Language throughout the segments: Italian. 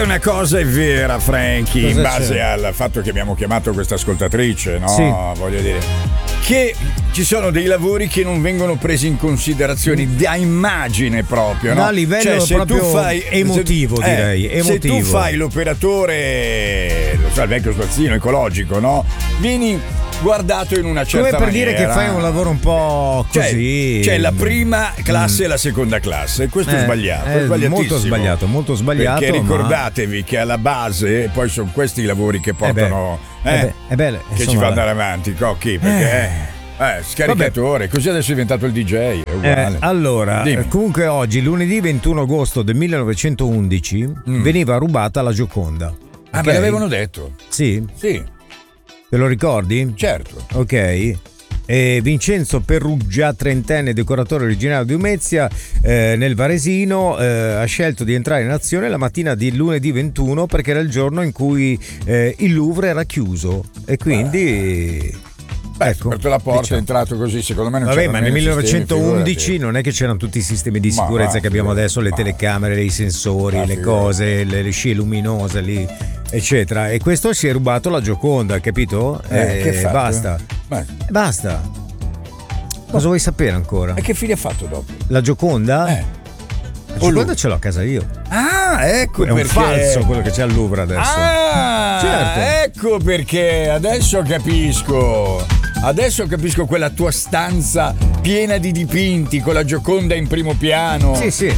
Una cosa è vera, Frankie, Cosa in base c'è? al fatto che abbiamo chiamato questa ascoltatrice, no? Sì. Voglio dire che ci sono dei lavori che non vengono presi in considerazione da immagine proprio, no? No, a livello Cioè, se proprio tu fai emotivo, direi, Se tu emotivo. fai l'operatore, lo so, il vecchio spazzino ecologico, no? Vieni guardato in una certa Come per maniera. dire che fai un lavoro un po' così. C'è la prima classe e la seconda classe. Questo è sbagliato. È sbagliatissimo. molto sbagliato. Perché ma- ricordatevi che alla base poi sono questi i lavori che portano che ci insomma, fanno andare avanti, Cocchi, perché scaricatore, così adesso è diventato il DJ, è uguale. Allora, Dimmi. comunque oggi, lunedì 21 agosto del 1911, veniva rubata la Gioconda. Me Ok? l'avevano detto. Sì? Sì, Te lo ricordi? certo. Ok. E Vincenzo Peruggia, trentenne decoratore originario di Umezia, nel Varesino, ha scelto di entrare in azione la mattina di lunedì 21 perché era il giorno in cui il Louvre era chiuso e quindi... Ecco, aperto la porta, diciamo. è entrato così, secondo me non Vabbè, c'erano ma nel nemmeno sistemi, 1911 figurati. non è che c'erano tutti i sistemi di Ma sicurezza che abbiamo adesso, le ma- telecamere, i sensori, le figurati. cose, le scie luminose lì, eccetera. E questo si è rubato la Gioconda, capito? Che fatto? Basta. Beh, Basta. Cosa vuoi sapere ancora? e che fine ha fatto dopo? La Gioconda? La O Gioconda lui? ce l'ho a casa io. Ah, ecco È un perché. falso quello che c'è al Louvre adesso. Ah, Certo. ecco perché adesso capisco. Adesso capisco quella tua stanza piena di dipinti con la Gioconda in primo piano. Sì, sì.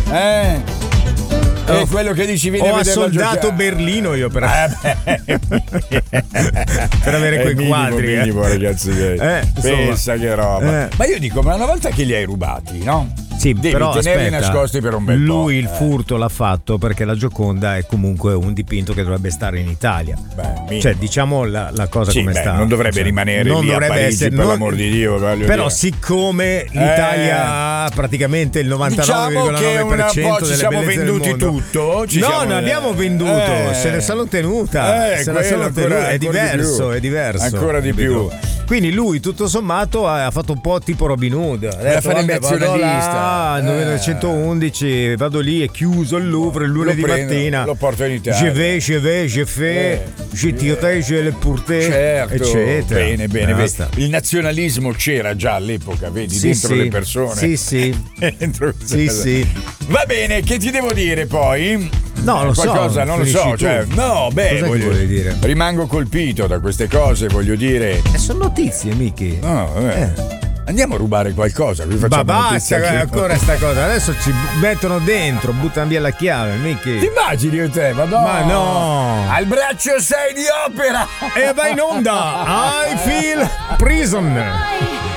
È quello che dici, vieni a Ho vederla assoldato giocare. Berlino io per Per avere quei quadri. minimo, ragazzi miei. Insomma. Pensa che roba. Ma io dico, ma una volta che li hai rubati, no? Sì, Devi però tenerli aspetta, nascosti per un bel po'. lui il furto l'ha fatto perché la Gioconda è comunque un dipinto che dovrebbe stare in Italia. minimo. Cioè, diciamo la cosa Sì, come beh, sta. non dovrebbe rimanere non lì a dovrebbe Parigi, essere, per non- l'amor di Dio, voglio Però dire. siccome l'Italia ha praticamente il 99,9% Diciamo che un po' ci delle siamo bellezze del venduti mondo. tutto. No, non abbiamo venduto, se ne sono tenuta. Se ne sono tenuta. È diverso, è diverso. Ancora di più. Quindi lui, tutto sommato, ha fatto un po' tipo Robin Hood. Ha detto, fare il vabbè, vado nazionalista. là, nel 1911, vado lì, è chiuso il Louvre il lunedì Lo prendo, mattina. lo porto in Italia. Je vais, je fais, je tire, je le porte, Certo, eccetera. bene. Basta. Il nazionalismo c'era già all'epoca, vedi, Sì, dentro sì. le persone. Sì, sì. Dentro questa Sì, cosa. sì. Va bene, che ti devo dire poi? No, lo so, Qualcosa, non lo finisci so, tu. cioè, no, beh, Cos'è che vuoi dire? rimango colpito da queste cose, voglio dire. Sono notizie, Michi. No, vabbè. Andiamo a rubare qualcosa, qui Ma facciamo basta notizia anche- ancora sta cosa. Adesso ci mettono dentro, buttano via la chiave, Michi. Ti immagini te, Madonna? Ma no! Al braccio sei di opera! E va in onda! I feel prison!